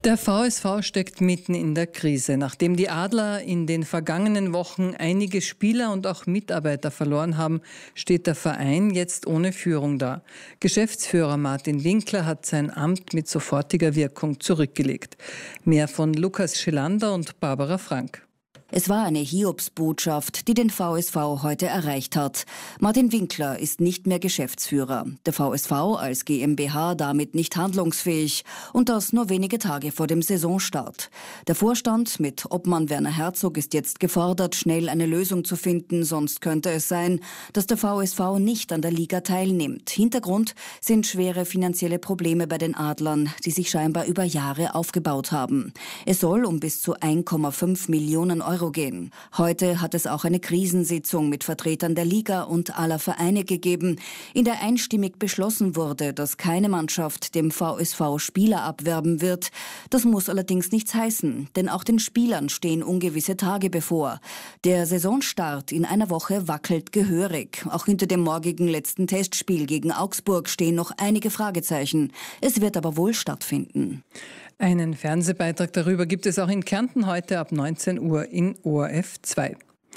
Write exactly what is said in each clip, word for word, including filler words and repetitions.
Der V S V steckt mitten in der Krise. Nachdem die Adler in den vergangenen Wochen einige Spieler und auch Mitarbeiter verloren haben, steht der Verein jetzt ohne Führung da. Geschäftsführer Martin Winkler hat sein Amt mit sofortiger Wirkung zurückgelegt. Mehr von Lukas Schillander und Barbara Frank. Es war eine Hiobsbotschaft, die den V S V heute erreicht hat. Martin Winkler ist nicht mehr Geschäftsführer. Der V S V als GmbH damit nicht handlungsfähig und das nur wenige Tage vor dem Saisonstart. Der Vorstand mit Obmann Werner Herzog ist jetzt gefordert, schnell eine Lösung zu finden, sonst könnte es sein, dass der V S V nicht an der Liga teilnimmt. Hintergrund sind schwere finanzielle Probleme bei den Adlern, die sich scheinbar über Jahre aufgebaut haben. Es soll um bis zu eins Komma fünf Millionen Euro gehen. Heute hat es auch eine Krisensitzung mit Vertretern der Liga und aller Vereine gegeben, in der einstimmig beschlossen wurde, dass keine Mannschaft dem V S V Spieler abwerben wird. Das muss allerdings nichts heißen, denn auch den Spielern stehen ungewisse Tage bevor. Der Saisonstart in einer Woche wackelt gehörig. Auch hinter dem morgigen letzten Testspiel gegen Augsburg stehen noch einige Fragezeichen. Es wird aber wohl stattfinden. Einen Fernsehbeitrag darüber gibt es auch in Kärnten heute ab neunzehn Uhr in O R F zwei.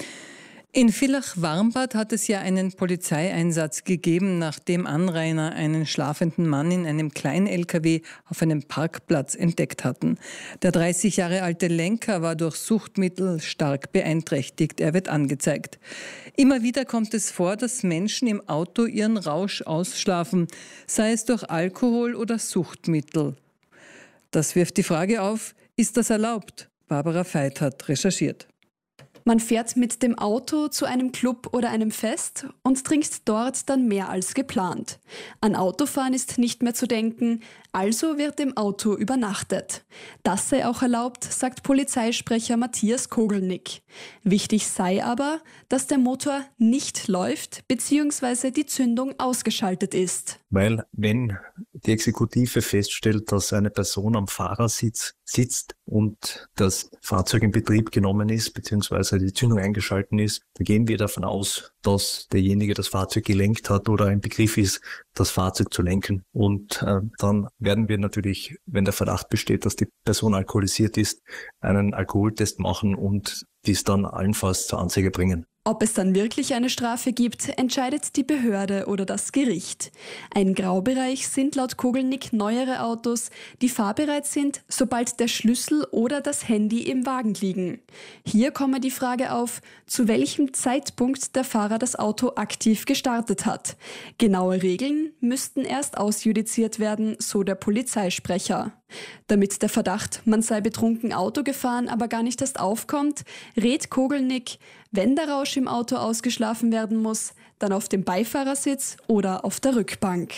In Villach-Warmbad hat es ja einen Polizeieinsatz gegeben, nachdem Anrainer einen schlafenden Mann in einem Klein-L K W auf einem Parkplatz entdeckt hatten. Der dreißig Jahre alte Lenker war durch Suchtmittel stark beeinträchtigt. Er wird angezeigt. Immer wieder kommt es vor, dass Menschen im Auto ihren Rausch ausschlafen, sei es durch Alkohol oder Suchtmittel. Das wirft die Frage auf, ist das erlaubt? Barbara Veit hat recherchiert. Man fährt mit dem Auto zu einem Club oder einem Fest und trinkt dort dann mehr als geplant. An Autofahren ist nicht mehr zu denken, also wird im Auto übernachtet. Das sei auch erlaubt, sagt Polizeisprecher Matthias Kogelnick. Wichtig sei aber, dass der Motor nicht läuft bzw. die Zündung ausgeschaltet ist. Weil wenn die Exekutive feststellt, dass eine Person am Fahrersitz sitzt und das Fahrzeug in Betrieb genommen ist bzw. die Zündung eingeschalten ist, dann gehen wir davon aus, dass derjenige das Fahrzeug gelenkt hat oder ein Begriff ist, das Fahrzeug zu lenken. Und äh, dann werden wir natürlich, wenn der Verdacht besteht, dass die Person alkoholisiert ist, einen Alkoholtest machen und dies dann allenfalls zur Anzeige bringen. Ob es dann wirklich eine Strafe gibt, entscheidet die Behörde oder das Gericht. Ein Graubereich sind laut Kogelnick neuere Autos, die fahrbereit sind, sobald der Schlüssel oder das Handy im Wagen liegen. Hier komme die Frage auf, zu welchem Zeitpunkt der Fahrer das Auto aktiv gestartet hat. Genaue Regeln müssten erst ausjudiziert werden, so der Polizeisprecher. Damit der Verdacht, man sei betrunken Auto gefahren, aber gar nicht erst aufkommt, rät Kogelnick, wenn der Rausch im Auto ausgeschlafen werden muss, dann auf dem Beifahrersitz oder auf der Rückbank.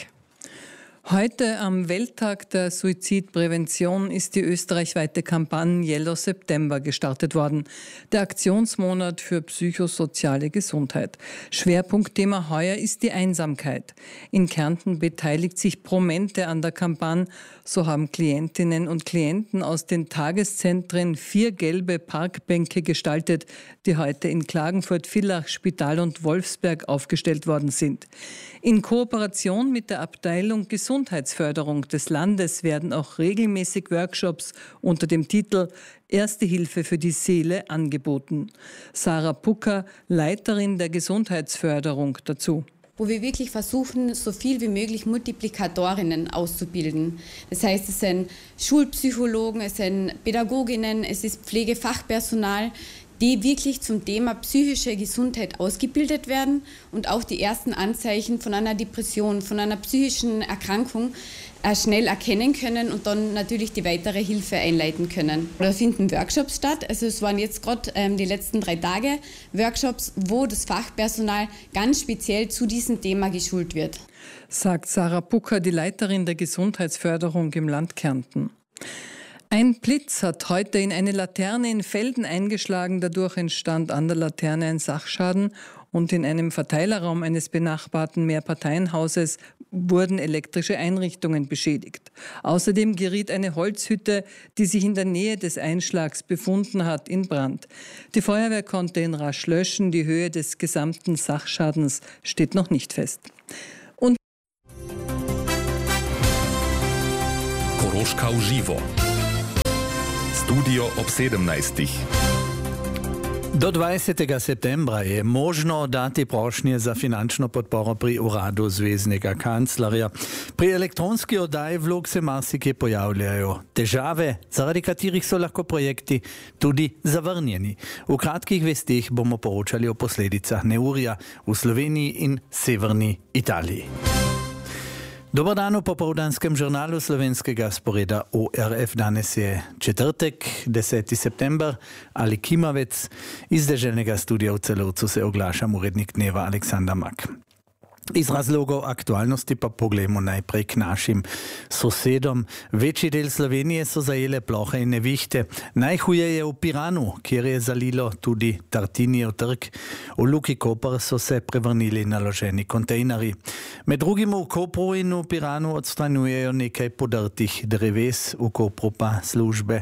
Heute am Welttag der Suizidprävention ist die österreichweite Kampagne Yellow September gestartet worden. Der Aktionsmonat für psychosoziale Gesundheit. Schwerpunktthema heuer ist die Einsamkeit. In Kärnten beteiligt sich Promente an der Kampagne. So haben Klientinnen und Klienten aus den Tageszentren vier gelbe Parkbänke gestaltet, die heute in Klagenfurt, Villach, Spital und Wolfsberg aufgestellt worden sind. In Kooperation mit der Abteilung Gesundheitsförderung des Landes werden auch regelmäßig Workshops unter dem Titel Erste Hilfe für die Seele angeboten. Sarah Pucker, Leiterin der Gesundheitsförderung, dazu. Wo wir wirklich versuchen, so viel wie möglich Multiplikatorinnen auszubilden. Das heißt, es sind Schulpsychologen, es sind Pädagoginnen, es ist Pflegefachpersonal, die wirklich zum Thema psychische Gesundheit ausgebildet werden und auch die ersten Anzeichen von einer Depression, von einer psychischen Erkrankung äh, schnell erkennen können und dann natürlich die weitere Hilfe einleiten können. Da finden Workshops statt. Also es waren jetzt gerade ähm, die letzten drei Tage Workshops, wo das Fachpersonal ganz speziell zu diesem Thema geschult wird. Sagt Sarah Pucker, die Leiterin der Gesundheitsförderung im Land Kärnten. Ein Blitz hat heute in eine Laterne in Velden eingeschlagen. Dadurch entstand an der Laterne ein Sachschaden und in einem Verteilerraum eines benachbarten Mehrparteienhauses wurden elektrische Einrichtungen beschädigt. Außerdem geriet eine Holzhütte, die sich in der Nähe des Einschlags befunden hat, in Brand. Die Feuerwehr konnte ihn rasch löschen. Die Höhe des gesamten Sachschadens steht noch nicht fest. Und Koroška v živo. studio ob sedemnajstih. Do dvajsetega septembra je možno dati prošnje za finančno podporo pri uradu zveznega kanclerja. Pri elektronski oddaji vlog se marsikje pojavljajo težave, zaradi katerih so lahko projekti tudi zavrnjeni. V kratkih vestih bomo poročali o posledicah neurja v Sloveniji in severni Italiji. Dobar dan v popoldanskem žurnalu slovenskega sporeda O R F. Danes je četrtek, deseti september, Ali Kimavec. Iz deželnega studia v Celovcu se oglašam urednik dneva Aleksandar Mak. Iz razlogov aktualnosti pa poglejmo najprej k našim sosedom. Večji del Slovenije so zajele plohe in nevihte. Najhuje je v Piranu, kjer je zalilo tudi Tartinijev trg. V Luki Koper so se prevrnili naloženi kontejnerji. Med drugim v Kopru in v Piranu odstranjujejo nekaj podrtih dreves, v Kopru pa službe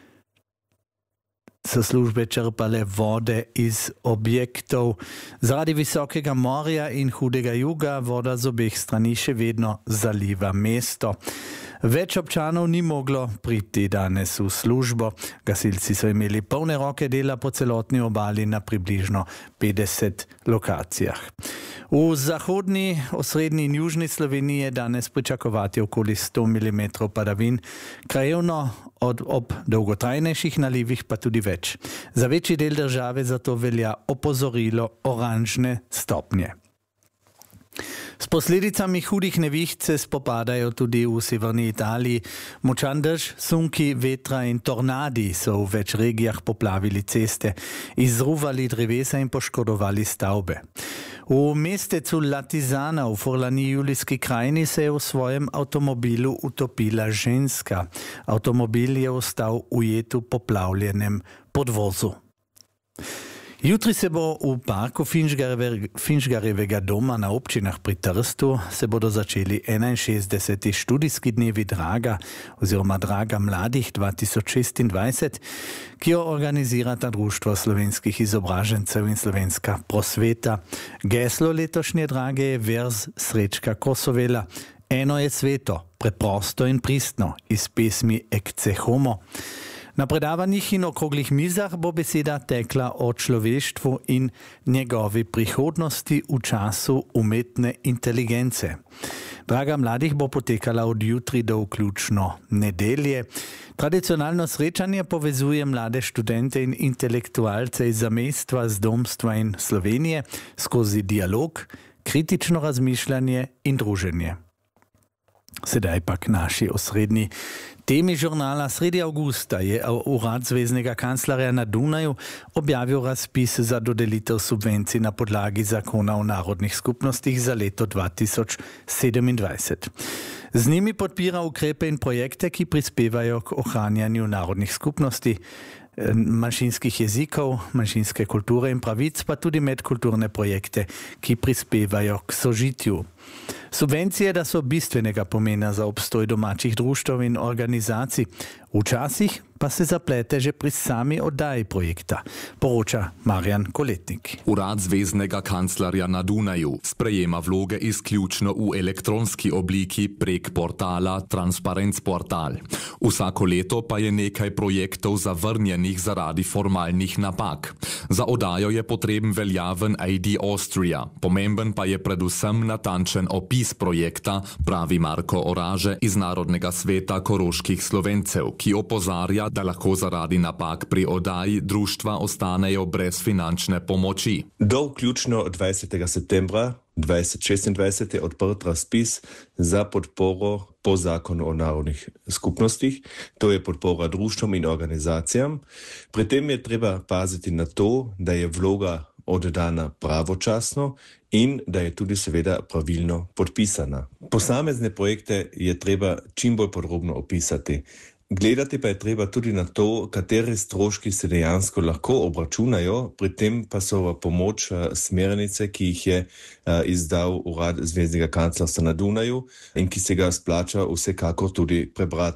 so službe črpale vode iz objektov. Zaradi visokega morja in hudega juga voda z obeh strani še vedno zaliva mesto. Več občanov ni moglo priti danes v službo. Gasilci so imeli polne roke dela po celotni obali na približno petdeset lokacijah. V zahodni, osrednji in južni Sloveniji je danes pričakovati okoli sto milimetrov padavin, krajevno od, ob dolgotrajnejših nalivih pa tudi več. Za večji del države zato velja opozorilo oranžne stopnje. S posledicami hudih neviht se spopadajo tudi v severni Italiji. Močan dež, sunki, vetra in tornadi so v več regijah poplavili ceste, izruvali drevesa in poškodovali stavbe. V mestecu Latisana v Furlani Julijski krajini se je v svojem avtomobilu utopila ženska. Avtomobil je ostal ujet v poplavljenem podvozu. Jutri se bo v parku Finžgarjevega doma na občinah pri Trstu se bodo začeli enainšestdeseti študijski dnevi Draga oziroma Draga mladih dva tisoč šestindvajset, ki jo organizirata Društvo slovenskih izobražencev in Slovenska prosveta. Geslo letošnje Drage je verz Srečka Kosovela. Eno je sveto, preprosto in pristno, iz pesmi Ecce Homo. Na predavanjih in okroglih mizah bo beseda tekla o človeštvu in njegovi prihodnosti v času umetne inteligence. Draga mladih bo potekala od jutri do vključno nedelje. Tradicionalno srečanje povezuje mlade študente in intelektualce iz zamestva, zdomstva in Slovenije skozi dialog, kritično razmišljanje in druženje. Sedaj pa k naši osrednji temi žurnala. Sredi avgusta je urad zveznega kanclerja na Dunaju objavil razpis za dodelitev subvencij na podlagi zakona o narodnih skupnostih za leto dva tisoč sedemindvajset. Z njimi podpira ukrepe in projekte, ki prispevajo k ohranjanju narodnih skupnosti, manjšinskih jezikov, manjšinske kulture in pravic, pa tudi medkulturne projekte, ki prispevajo k sožitju. Subvencije, da so bistvenega pomena za obstoj domačih društev in organizacij, včasih pa se zaplete že pri sami oddaji projekta, poroča Marjan Koletnik. Urad zveznega kanclerja na Dunaju sprejema vloge izključno v elektronski obliki prek portala Transparenz Portal. Vsako leto pa je nekaj projektov zavrnjenih zaradi formalnih napak. Za oddajo je potreben veljaven I D Austria. Pomemben pa je predvsem natančen opis projekta, pravi Marko Oraže iz Narodnega sveta koroških Slovencev, ki opozarja, da lahko zaradi napak pri oddaji društva ostanejo brez finančne pomoči. Do vključno dvajsetega septembra dva tisoč šestindvajset je odprt razpis za podporo po zakonu o narodnih skupnostih, to je podpora društvom in organizacijam. Pri tem je treba paziti na to, da je vloga oddana pravočasno in da je tudi seveda pravilno podpisana. Posamezne projekte je treba čim bolj podrobno opisati. Gledati pa je treba tudi na to, katere stroški se dejansko lahko obračunajo, pri tem pa so v pomoč smernice, ki jih je izdal urad zveznega kanclerstva na Dunaju in ki se ga splača vsekakor tudi prebrati.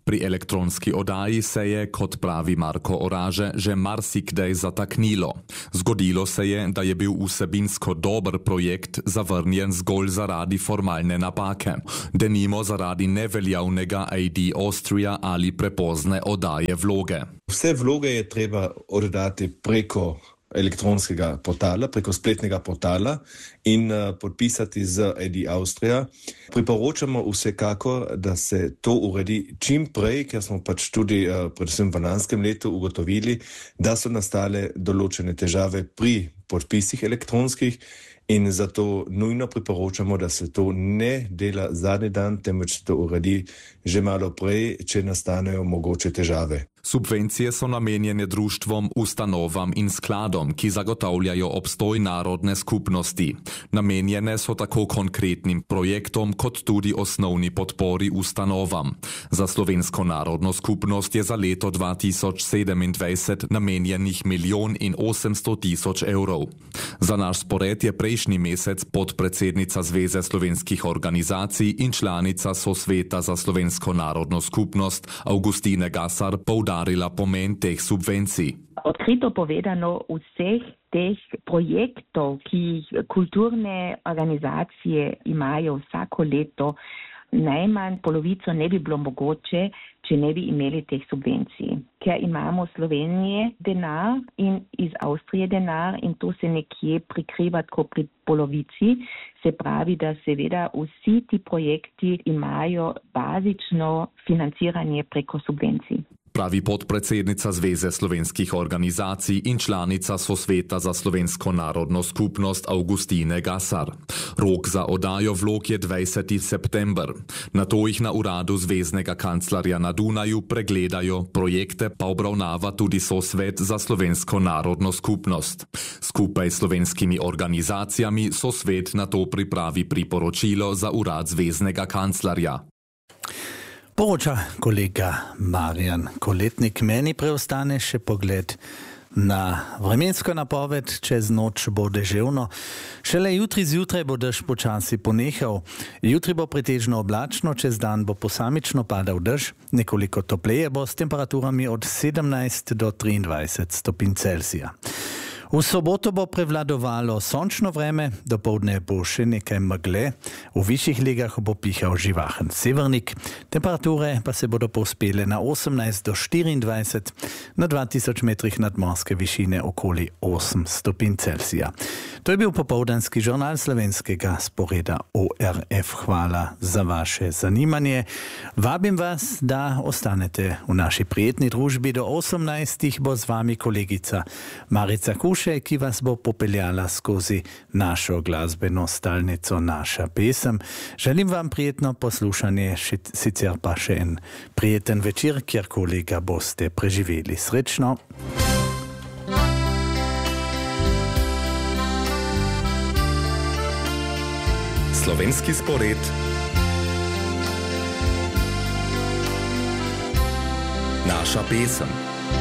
Pri elektronski oddaji se je, kot pravi Marko Oraže, že marsikdaj zataknilo. Zgodilo se je, da je bil vsebinsko dober projekt zavrnjen zgolj zaradi formalne napake. Denimo zaradi neveljavnega I D Austria ali prepozne oddaje vloge. Vse vloge je treba oddati preko elektronskega portala, preko spletnega portala in uh, podpisati z I D Austria. Priporočamo vsekakor, da se to uredi čim prej, ker smo pač tudi uh, predvsem v lanskem letu ugotovili, da so nastale določene težave pri podpisih elektronskih in zato nujno priporočamo, da se to ne dela zadnji dan, temveč to uredi že malo prej, če nastanejo mogoče težave. Subvencije so namenjene društvom, ustanovam in skladom, ki zagotavljajo obstoj narodne skupnosti. Namenjene so tako konkretnim projektom, kot tudi osnovni podpori ustanovam. Za Slovensko narodno skupnost je za leto dva tisoč sedemindvajset namenjenih milijon in osemsto tisoč evrov. Za naš spored je prejšnji mesec podpredsednica Zveze slovenskih organizacij in članica Sosveta za Slovensko narodno skupnost Avgustine Gasar poudarila pomen teh subvencij. Odkrito povedano, vseh teh projektov, ki jih kulturne organizacije imajo vsako leto, najmanj polovico ne bi bilo mogoče, če ne bi imeli teh subvencij. Ker imamo v Sloveniji denar in iz Avstrije denar in to se nekje prikriva tako pri polovici, se pravi, da seveda vsi ti projekti imajo bazično financiranje preko subvencij. Pravi podpredsednica Zveze slovenskih organizacij in članica Sosveta za Slovensko narodno skupnost Avgustine Gasar. Rok za oddajo vlog je dvajseti september. Nato jih na uradu zveznega kanclerja na Dunaju pregledajo, projekte pa obravnava tudi Sosvet za Slovensko narodno skupnost. Skupaj s slovenskimi organizacijami Sosvet nato pripravi priporočilo za urad zveznega kanclerja. Poroča kolega Marjan Koletnik. Meni preostane še pogled na vremensko napoved. Čez noč bo deževno. Šele jutri zjutraj bo dež počasi ponehal. Jutri bo pretežno oblačno, čez dan bo posamično padal dež. Nekoliko topleje bo s temperaturami od sedemnajst do triindvajset stopinj Celzija. V soboto bo prevladovalo sončno vreme, dopoldne bo še nekaj megle, v višjih legah bo pihal živahen severnik, temperature pa se bodo povzpele na osemnajst do štiriindvajset, na dva tisoč metrih nadmorske višine okoli osem stopinj Celzija. To je bil popoldanski žurnal slovenskega sporeda O R F. Hvala za vaše zanimanje. Vabim vas, da ostanete v naši prijetni družbi. Do osemnajstih bo z vami kolegica Marica Kušej, ki vas bo popeljala skozi našo glasbeno stalnico Naša pesem. Želim vam prijetno poslušanje, sicer pa še en prijeten večer, kjerkoli ga boste preživeli. Srečno! Slovenski spored. Naša pesem.